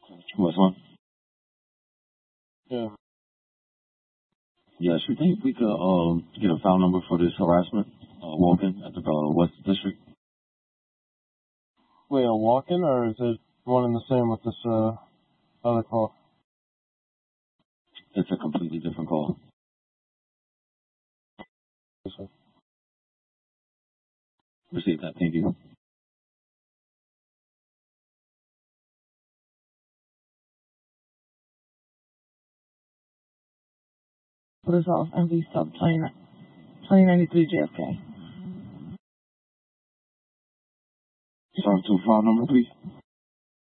What's one? Yeah. Yes, we think we could get a file number for this harassment walk-in at the West District. Wait, a walk-in, or is it one and the same with this other call? It's a completely different call. Yes, sir. Receive that. Thank you. Resolve MV sub 2093 JFK. Sorry, to file number, please.